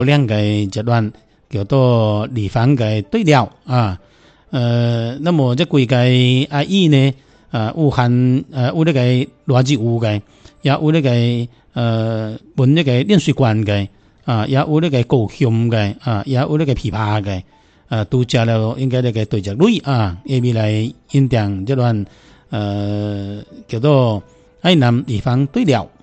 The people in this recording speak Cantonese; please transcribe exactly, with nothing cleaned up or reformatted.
两个阶段叫做离房嘅对料啊。呃，那么这几个啊语呢，啊有含呃有那个逻辑有嘅，也有那个呃文那个练习惯嘅，啊也有那个高雄嘅，啊也有那个琵琶嘅，啊都加了应该那个对着类啊，下面来印定这段呃叫做爱南地方对料。